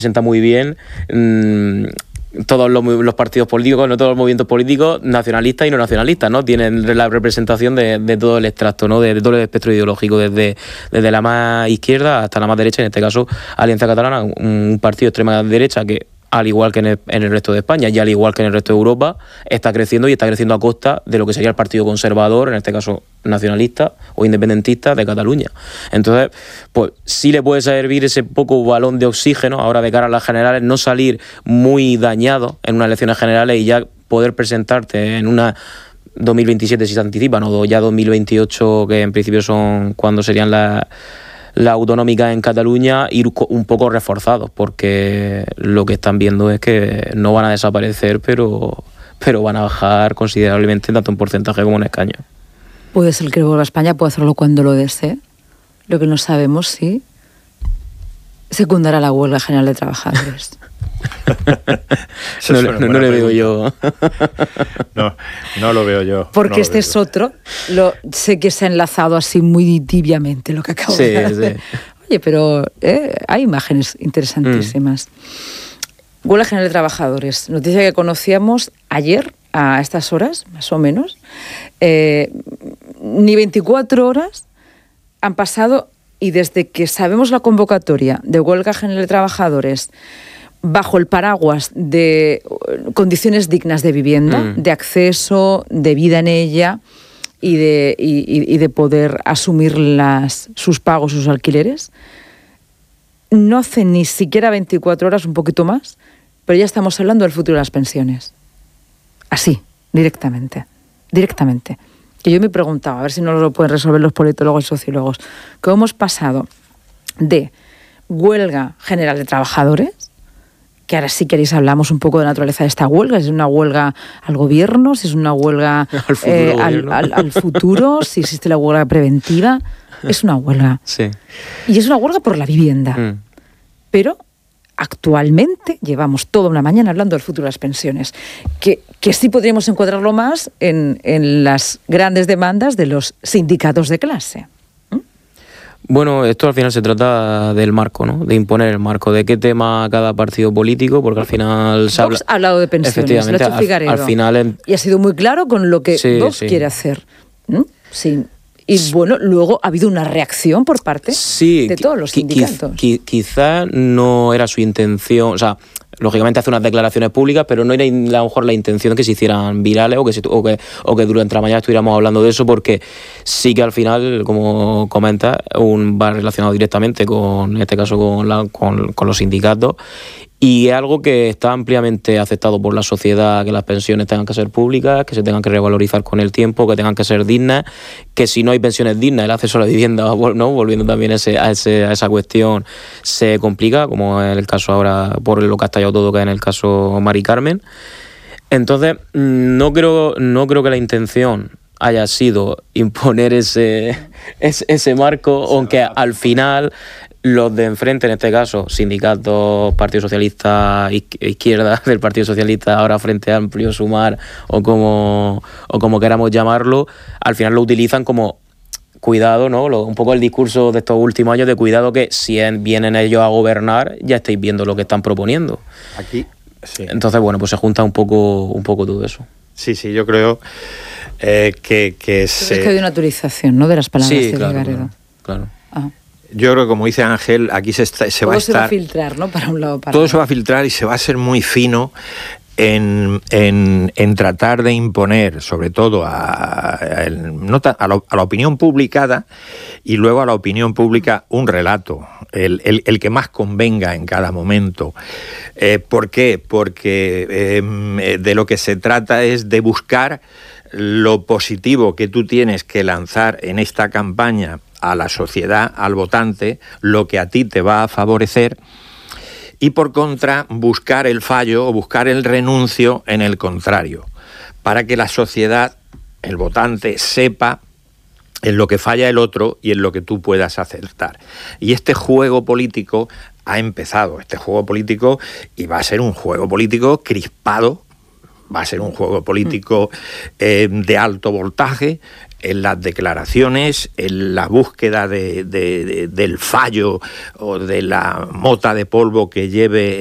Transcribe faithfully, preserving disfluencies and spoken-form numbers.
representa muy bien mmm, todos los, los partidos políticos, no todos los movimientos políticos, nacionalistas y no nacionalistas, ¿no? Tienen la representación de, de todo el extracto, ¿no? De, de todo el espectro ideológico, desde, desde la más izquierda hasta la más derecha, en este caso Alianza Catalana, un, un partido de extrema derecha que, al igual que en el, en el resto de España y al igual que en el resto de Europa, está creciendo y está creciendo a costa de lo que sería el Partido Conservador, en este caso nacionalista o independentista de Cataluña. Entonces, pues sí le puede servir ese poco balón de oxígeno ahora de cara a las generales, no salir muy dañado en unas elecciones generales y ya poder presentarte en una dos mil veintisiete si se anticipan, o ya dos mil veintiocho, que en principio son cuando serían las la autonómica en Cataluña, ir un poco reforzados, porque lo que están viendo es que no van a desaparecer, pero, pero van a bajar considerablemente tanto en porcentaje como en escaños. Puede ser que vuelva a España, puede hacerlo cuando lo desee. Lo que no sabemos si secundará la huelga general de trabajadores. no, no, no le veo yo. no, no lo veo yo. Porque no este es otro. Lo, sé que se ha enlazado así muy tibiamente lo que acabo sí, de hacer. Sí. Oye, pero eh, hay imágenes interesantísimas. Mm. Huelga general de trabajadores. Noticia que conocíamos ayer a estas horas, más o menos. Eh, ni veinticuatro horas han pasado y desde que sabemos la convocatoria de huelga general de trabajadores bajo el paraguas de condiciones dignas de vivienda, mm. de acceso, de vida en ella y de, y, y de poder asumir las, sus pagos, sus alquileres, no hace ni siquiera veinticuatro horas, un poquito más, pero ya estamos hablando del futuro de las pensiones. Así, directamente, directamente. Que yo me preguntaba, a ver si no lo pueden resolver los politólogos y sociólogos, cómo hemos pasado de huelga general de trabajadores, que ahora si queréis hablamos un poco de la naturaleza de esta huelga, si es una huelga al gobierno, si es una huelga al futuro, eh, al, al, al futuro si existe la huelga preventiva, es una huelga. Sí. Y es una huelga por la vivienda. Mm. Pero actualmente llevamos toda una mañana hablando del futuro de las pensiones, que, que sí podríamos encuadrarlo más en, en las grandes demandas de los sindicatos de clase. Bueno, esto al final se trata del marco, ¿no? De imponer el marco, de qué tema cada partido político, porque al final se habla... Vox ha hablado de pensiones, lo ha hecho Figaredo. Al, al final... En... Y ha sido muy claro con lo que sí, Vox sí. quiere hacer. ¿Mm? Sí. Y bueno, luego ha habido una reacción por parte sí, de todos los sindicatos. Quiz, quizá no era su intención, o sea, lógicamente hace unas declaraciones públicas, pero no era a lo mejor la intención de que se hicieran virales o que, se, o que, o que durante la mañana estuviéramos hablando de eso, porque sí que al final, como comentas, un, va relacionado directamente con, en este caso, con, la, con, con los sindicatos. Y es algo que está ampliamente aceptado por la sociedad, que las pensiones tengan que ser públicas, que se tengan que revalorizar con el tiempo, que tengan que ser dignas, que si no hay pensiones dignas, el acceso a la vivienda, ¿no? Volviendo también a, ese, a, ese, a esa cuestión, se complica, como es el caso ahora, por lo que ha estallado todo, que es en el caso Mari Carmen. Entonces, no creo, no creo que la intención haya sido imponer ese, ese, ese marco, aunque al final... Los de enfrente, en este caso, sindicatos, Partido Socialista, izquierda del Partido Socialista, ahora Frente Amplio, Sumar, o como, o como queramos llamarlo, al final lo utilizan como cuidado, ¿no? Lo, un poco el discurso de estos últimos años de cuidado, que si vienen ellos a gobernar, ya estáis viendo lo que están proponiendo. Aquí, sí. Entonces, bueno, pues se junta un poco, un poco todo eso. Sí, sí, yo creo eh, que, que se... Es que hay una autorización, ¿no?, de las palabras sí, de claro, Figaredo. Claro, claro. Ah. Yo creo que, como dice Ángel, aquí se, está, se todo va a estar... Todo se va a filtrar, ¿no?, para un lado para Todo otro. se va a filtrar y se va a ser muy fino en, en, en tratar de imponer, sobre todo, a, a, no ta, a, la, a la opinión publicada, y luego a la opinión pública un relato, el, el, el que más convenga en cada momento. Eh, ¿Por qué? Porque eh, de lo que se trata es de buscar lo positivo que tú tienes que lanzar en esta campaña a la sociedad, al votante, lo que a ti te va a favorecer, y por contra buscar el fallo o buscar el renuncio en el contrario, para que la sociedad, el votante, sepa en lo que falla el otro y en lo que tú puedas acertar. Y este juego político ha empezado, este juego político, y va a ser un juego político crispado, va a ser un juego político eh, de alto voltaje, en las declaraciones, en la búsqueda de, de, de, del fallo o de la mota de polvo que lleve